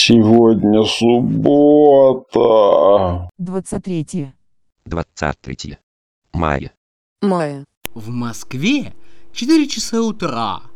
Сегодня суббота. 23 мая. Мая. В Москве 4 часа утра.